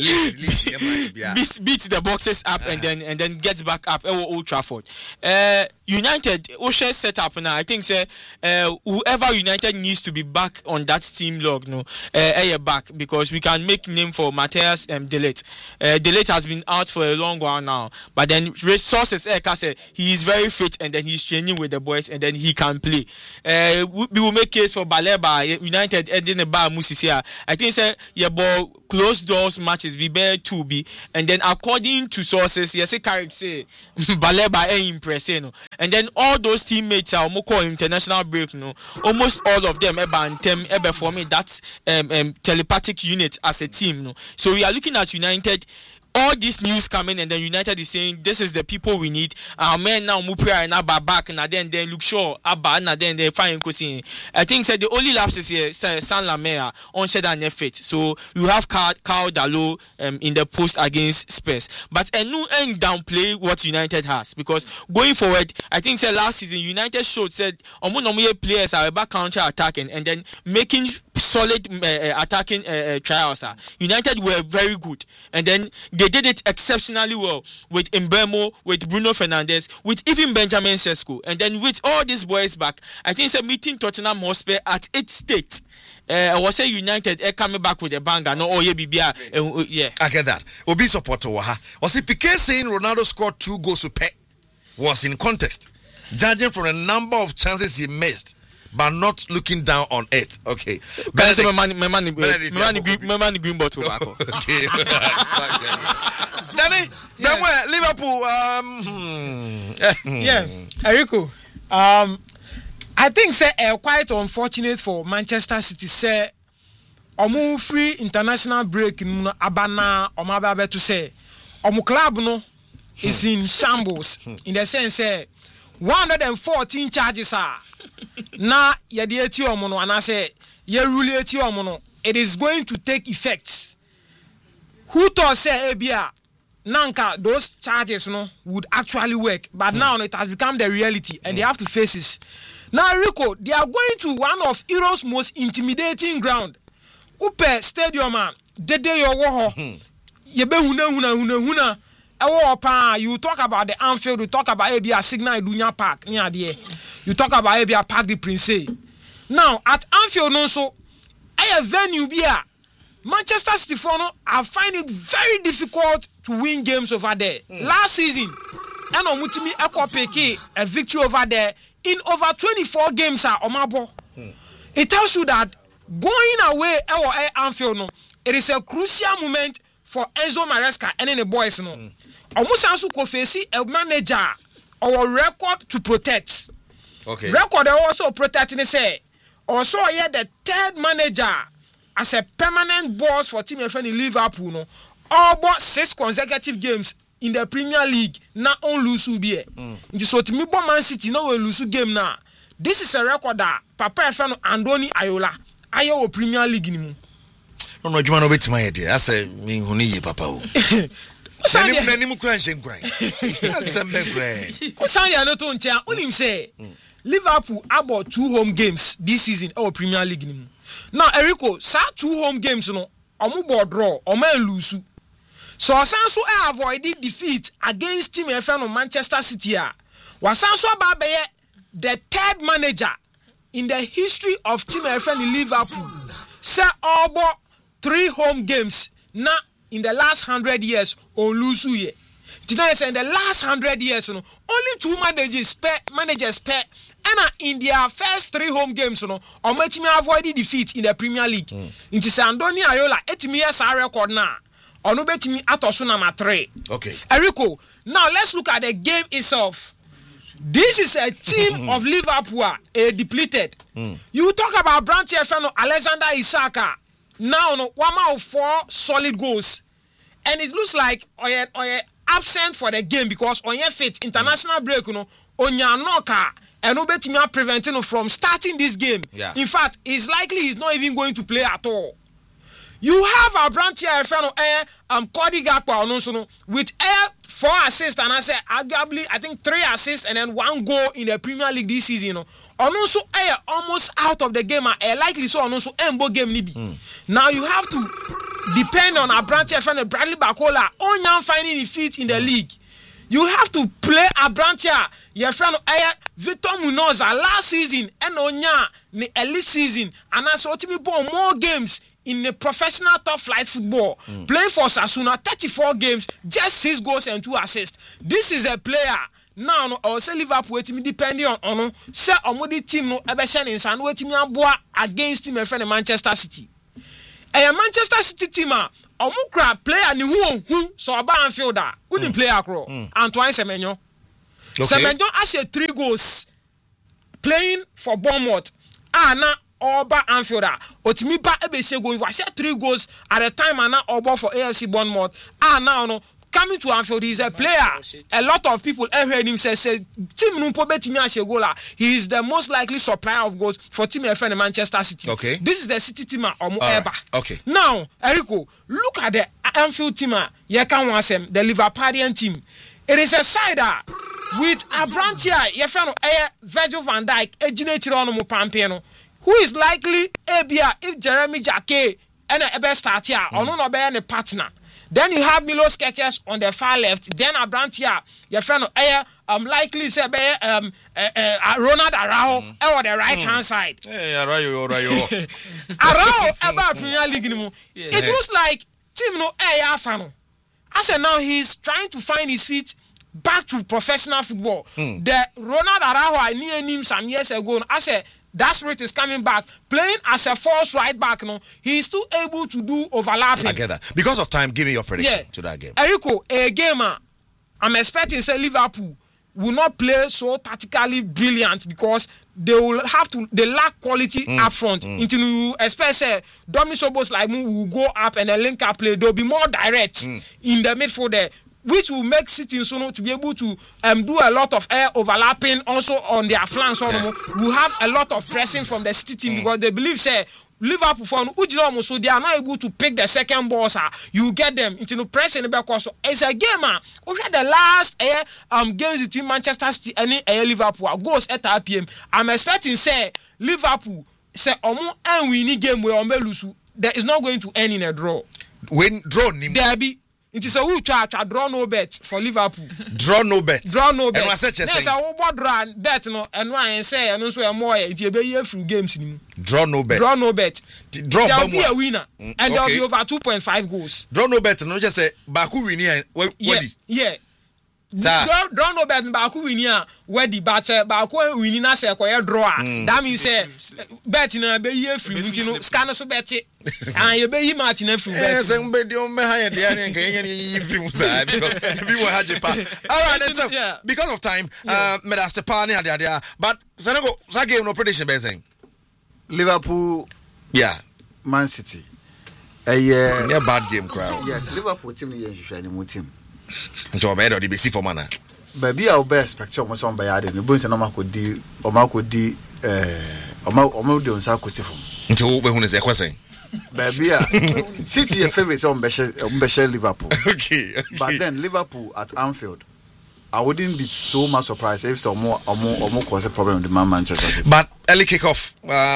Speaker 3: beat the boxes up and then gets back up at Old Trafford. United Osha set up now. I think say whoever United needs to be back on that team log back, because we can make name for Matthias De Ligt. De Ligt has been out for a long while now, but then resources say he is very fit and then he's training with the boys and then he can play. We will make case for Baleba. United in the bar Musisia. I think say ball closed doors matches be better to be, and then according to sources Carrick say Baleba impressing. And then all those teammates are call international break almost all of them forming that telepathic unit as a team So we are looking at United. All this news coming and then United is saying this is the people we need. Our men now Mupia and Abba back and then look sure Abba and then they find Kosin. I think said the only lapses here San Lamea on shed and effort. So we have Carl Dalot in the post against Spurs. But a new end downplay what United has, because going forward, I think said last season United showed said players are back counter attacking and then making solid attacking trials. United were very good and then they did it exceptionally well with Mbeumo, with Bruno Fernandes, with even Benjamin Sesko, and then with all these boys back, I think it's a meeting Tottenham Hotspur at its state. I was saying United coming back with a banger. Yeah.
Speaker 2: I get that. Obi supporter was it Piqué saying Ronaldo scored 2 goals to pay was in context, judging from the number of chances he missed, but not looking down on it. Okay.
Speaker 3: My money green bottle.
Speaker 2: Okay. Danny, Liverpool.
Speaker 3: Yeah, Eriko. I think say quite unfortunate for Manchester City. Say omu free international break in abana omababe to say omu club no is in shambles in the sense say 114 charges are. Na yedi eti omono anase ye rule eti omono, it is going to take effect. Who thought say ebia nanka those charges would actually work, but now it has become the reality and they have to face it. Now Rico, they are going to one of Europe's most intimidating ground. Upe stadium dede yo wo yebe huna you talk about the Anfield, you talk about Abia Signal Idunya Park near there. You talk about Abia Park the Prince. Now at Anfield also, a venue here. Manchester City I find it very difficult to win games over there. Last season, Mutimi Ekopeke a victory over there in over 24 games are Omabo. It tells you that going away at Anfield it is a crucial moment for Enzo Maresca and the boys almost also face a manager or record to protect.
Speaker 2: Okay.
Speaker 3: Record also protecting say also the third manager as a permanent boss for Team FN in Liverpool all but 6 consecutive games in the Premier League na on lose be. So to me Man City no will lose game now. This is a record that Papa FN Andoni Ayo Premier League ni mu.
Speaker 2: No Juma no beti my idea. I say me huni ye papa o. Nani mu kura nshenkura. Asembe kura.
Speaker 3: Osanya no to ntia onim say Liverpool about 2 home games this season our Premier League ni mu. Now Eriko sa 2 home games no omu board draw omu lose. So Osanso avoid defeat against Team FN of Manchester City. Wasanso Babeye the 3rd manager in the history of Team FN in Liverpool. Say about 3 home games na in the last 100 years on Lusu ye. Today say in the last 100 years only 2 managers pair and in their first 3 home games ometimi avoid defeat in the Premier League. Inti Andoni Ayola etimi yes record na onu betimi atoso number 3.
Speaker 2: Okay.
Speaker 3: Eriko, now let's look at the game itself. This is a team of Liverpool depleted. You talk about Brandt FN Alexander Isaka. Now one of 4 solid goals. And it looks like oye absent for the game because on your fit international break on your knocker and obetimi preventing from starting this game.
Speaker 2: Yeah.
Speaker 3: In fact, it's likely he's not even going to play at all. You have a Brandt FN Cody Gakpo with 4 assists and I say arguably I think 3 assists and then 1 goal in the Premier League this season. Also almost out of the game likely so also embo game nibi. Now you have to depend on Abrantia friend Bradley Bakola on finding the feet in the league. You have to play Abrantia, your friend Victor Munoz last season and Onya the elite season, and as ultimately more games in the professional top flight football. Playing for Sasuna 34 games, just 6 goals and 2 assists. This is a player. Now, I say Liverpool team depending on say omodi team no ebesha ne nsa no wetimi aboa against team friend Manchester City. A Manchester City team omukra player ni hu so oba Anfielder wouldn't play akro Antoine Semenyo. Semenyo has 3 goals playing for Bournemouth. Na oba Anfielder otimi ba ebesha go was 3 goals at the time na oba for AFC Bournemouth. Now no coming to Anfield, he's a player. A lot of people heard him say team he is the most likely supplier of goals for team friend Manchester City.
Speaker 2: Okay.
Speaker 3: This is the City team Eba.
Speaker 2: Okay.
Speaker 3: Now, Erico, look at the Anfield team. The Liverpudlian team. It is a side with Abrantia, Virgil van Dijk, who is likely if Jeremy Jacquet and Ebe start here or no be any partner. Then you have Milos Kekes on the far left. Then Abrantia, your friend, likely say Ronald Araujo on the right hand side.
Speaker 2: Araujo.
Speaker 3: About Premier League. It looks like team no fano. I said now he's trying to find his feet back to professional football. The Ronald Araujo I knew him some years ago. I said that spirit is coming back. Playing as a false right back, he is still able to do overlapping.
Speaker 2: I get that. Because of time, give me your prediction to that game.
Speaker 3: Erico, a game, I'm expecting say Liverpool will not play so tactically brilliant because they lack quality up front. Until you expect say Dominic Sobos like me will go up and a link up play. They'll be more direct in the midfield there, which will make City to be able to do a lot of air overlapping also on their flanks. We have a lot of pressing from the City team because they believe say Liverpool so they are not able to pick the second ball. You get them into pressing the back. So it's a game. We had the last games between Manchester City and Liverpool goes at RPM. I'm expecting say Liverpool say and we need game where lose. There is not going to end in a draw.
Speaker 2: When draw
Speaker 3: there be. It is a who draw no bet for Liverpool.
Speaker 2: Draw no bet.
Speaker 3: Draw no bet.
Speaker 2: And what's that?
Speaker 3: Yes, I will draw bet no. And why say and also more. It will be a few games.
Speaker 2: Draw no bet.
Speaker 3: Draw no bet.
Speaker 2: Draw
Speaker 3: there will be a winner, and there will be over 2.5 goals.
Speaker 2: Draw no bet. No, just say Baku winning.
Speaker 3: Yeah. Draw no bet. Baku winning. Weddy, but Baku winning as a draw. That means bet in a be a free. Scanner so bet it. And you be match in every
Speaker 2: yes, and be on behind the area and all right, because of time, but Senegal, that game no prediction basing.
Speaker 4: Liverpool, Man City.
Speaker 2: A bad game crowd.
Speaker 4: Yes, Liverpool team is team.
Speaker 2: Until better the BC for mana.
Speaker 4: Baby, I'll be expecting almost on by adding the bones and Omako D. Omo de onsa kosifo.
Speaker 2: Until we say question.
Speaker 4: Baby, City a favorite on Beshe Liverpool.
Speaker 2: Okay.
Speaker 4: But then Liverpool at Anfield, I wouldn't be so much surprised if some more cause a problem with the Manchester City.
Speaker 2: But early kickoff,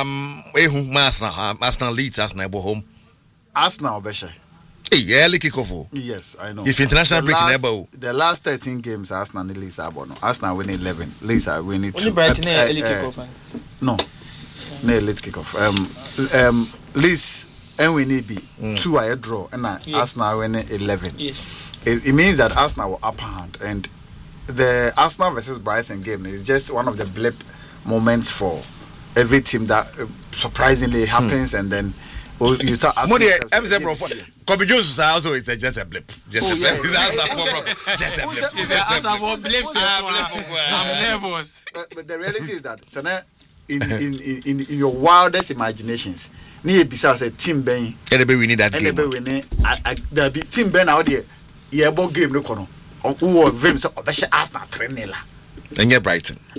Speaker 2: Arsenal leads Arsenal home.
Speaker 4: Arsenal Beshe.
Speaker 2: Hey, early kickoff.
Speaker 4: Yes, I know.
Speaker 2: If international break never.
Speaker 4: The last 13 games Arsenal leads Abono. Arsenal winning 11. Leeds are winning 2.
Speaker 3: Only Brighton early kickoff.
Speaker 4: No. No late kickoff. Leeds and we need be 2 a draw and Arsenal winning 11.
Speaker 3: Yes.
Speaker 4: It means that Arsenal were upper hand, and the Arsenal versus Brighton game is just one of the blip moments for every team that surprisingly happens, and then you start asking
Speaker 2: Kobe Jones also is just a blip. Just a blip. Just a blip.
Speaker 3: I'm nervous.
Speaker 4: But the reality is that in your wildest imaginations, near besides a team Ben,
Speaker 2: we need that game.
Speaker 4: The team Ben out there, ball game no kono. Who was very so Arsenal trainer.
Speaker 2: And you're Brighton.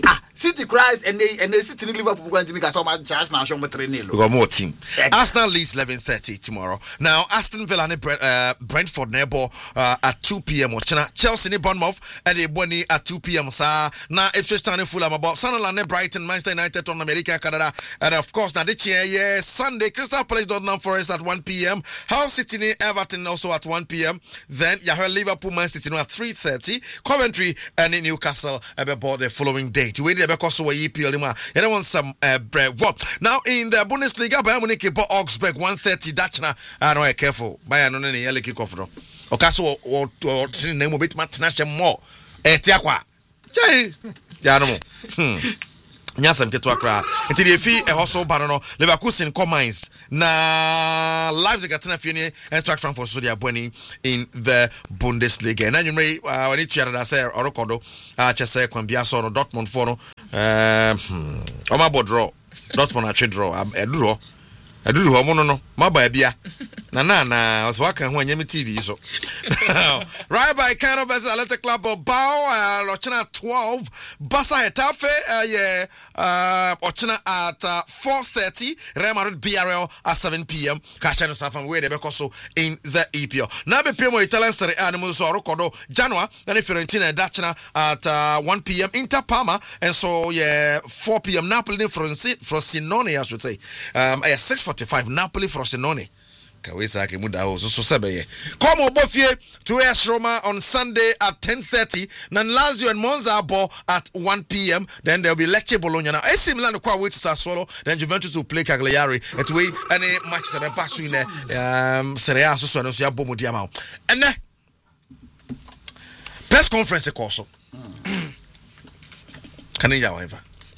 Speaker 4: City cries and they sit in Liverpool going to make us so much chance now. Show me 3-0.
Speaker 2: We got more team. Arsenal leads 11:30 tomorrow. Now Aston Villa and Brentford nebo at 2 p.m. Chelsea and Bournemouth and the Bonnie at 2 p.m. Sa now Ipswich Town and Fulham about Sunderland and Brighton, Manchester United on America, Canada, and of course now this year Sunday Crystal Palace Nottingham Forest at 1 p.m. Hull City Everton also at 1 p.m. Then you have Liverpool Man City at 3:30. Coventry and Newcastle about the following date. We need because we EPL you want some bread. Now in the Bundesliga, Bayern Munich bought Augsburg 1:30. Dachna, I know careful. Bayern no any early kickoff no. Okaso or name bit match more. Tiakwa. Jay. Ya no. Nyasam ketwa kra. Until the fee a hustle banano Leverkusen Comines na Leipzig atena fie and track Frankfurt so dia boni in the Bundesliga. Na nyumre when it yara say orokodo chese kwambia so no Dortmund for no Oma bodro Dortmund a draw eduro homo no maba bia na was waka ho anyame TV so right by kind of as Athletic Club of Bao Lochina 12 Basa Hetafe Ochina at 4:30 Real Madrid BRL at 7 p.m. Kashano Safam we so in the EPL now be PM Italian Serie A animals or Rocodo Genoa and Fiorentina Dachina at 1 p.m. Inter Parma and so 4 p.m. Napoli Frosinone I should say 6:45 Napoli Frosinone Kawesa Kemuda so sebeye. Come Bofie to AS Roma on Sunday at 10:30. Then Lazio and Monza ball at 1 p.m. Then there'll be Lecce Bologna. Now AC Milan quite wait to Sassuolo. Then Juventus will play Cagliari. It's way any match that pass in Serie A so ya bomu diamao. And then press conference also. Kaniya waiva.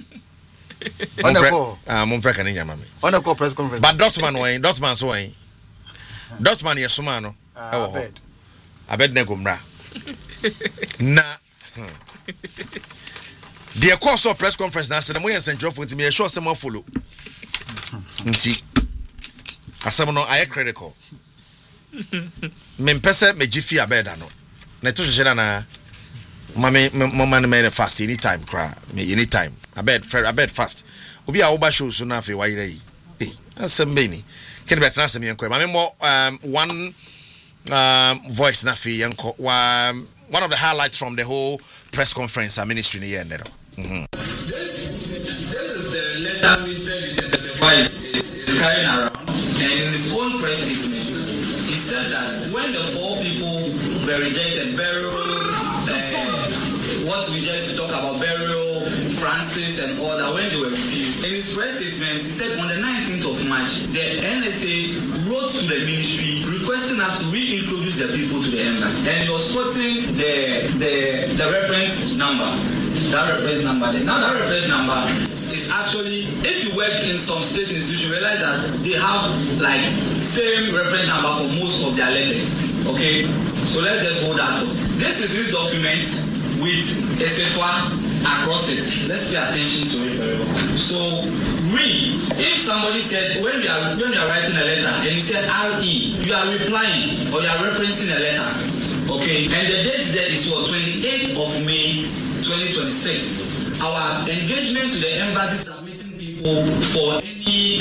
Speaker 2: Monfre Kaniya mami.
Speaker 4: On a press conference.
Speaker 2: But Dortmund so wayne. Dortmund yesumano I bet negumra na the course of press conference na say mo yen central for me sure say mo follow nti asem no I critical me pese me gifi abeda no na to hye na mama me fast anytime cry me anytime I bet fast obi a wo ba show so na afi wa yire yi asem be ni can be transfer me enko mame more one voice na fi enko one of the highlights from the whole press conference ministry ni here
Speaker 5: This is the letter Mr. is carrying around, and in his own press statement he said that when the 4 people were rejected, burial what we just talk about, burial Francis and all that, when they were refused. In his press statement, he said on the 19th of March, the NSA wrote to the ministry requesting us to reintroduce the people to the embassy. And he was quoting the reference number. That reference number there. Now that reference number is actually, if you work in some state institution, you realize that they have like same reference number for most of their letters. Okay? So let's just hold that thought. This is his document with a SFA across it. Let's pay attention to it very well. So read. If somebody said when you are writing a letter and you said RE, you are replying or you are referencing a letter. Okay, and the date there is what, 28th of May 2026. Our engagement to the embassy submitting people for any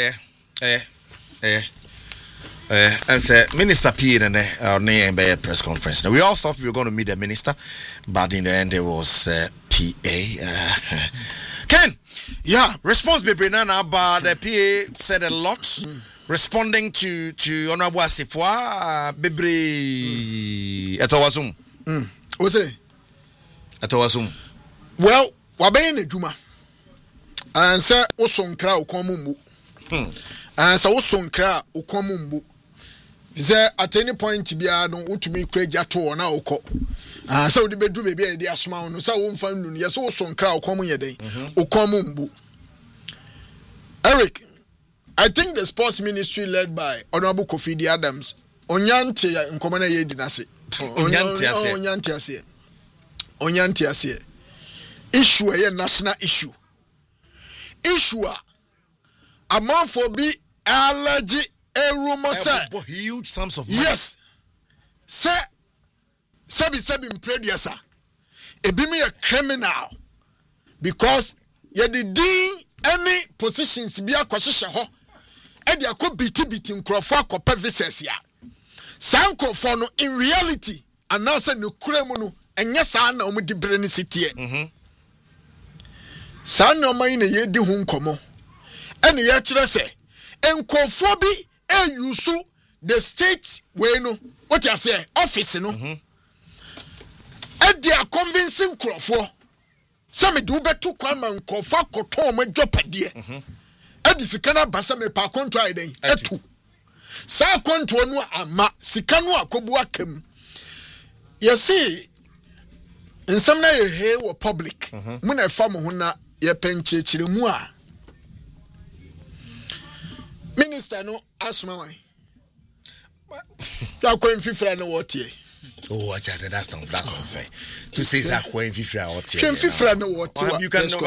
Speaker 2: and say Minister P in a press conference. Now we all thought we were going to meet the minister, but in the end it was PA. Ken, yeah, response baby Nana, but the PA said a lot. Responding to Honorable Asifwa Bibri Etowazum.
Speaker 1: What's it?
Speaker 2: Etowazum.
Speaker 1: Well, Wabene Juma. And sir, Oson Kra Ukomumbu. And so Oson Kra Ukomumbu. There at any point to be I don't want to be crazy at all now. So the bedroom may be a dear smile, no, so I won't find yes, Oson Kra Ukomuyade Ukomumbu. Eric. I think the sports ministry led by Honorable Kofi Adams, Onyante in Komana Yedinase. Onyante ase. Issue a national issue. Issue a man for be allergy a rumor say
Speaker 2: huge sums of money.
Speaker 1: Yes. Say Sebi in predia sir. E be me a criminal. because you the any positions be akwahyehyɛ hɔ e de akɔ biti nkrɔfo akɔpɛ visas ya sankrɔfo no in reality anasa ne kura mu no enye saa na omu di bere ne sitie saa na oman na ye di ho nkomo ene ye kyerɛ sɛ enkrɔfo bi use the state way no what you say office no e de a convincing nkrɔfo some do beto kwan man nkrɔfo akɔtɔ omu adwopade e di sika na basa me pa konto aiden etu saa konto no ama sika no akobu akam you see nsɛm na ye he wo public mu na fa mo ho na ye penchechire mu a minister no asoma wan ya kwen fifra na wotie
Speaker 2: oh that's not fair to say that kwen fifra wotie
Speaker 1: kwen fifra na wotie
Speaker 2: you can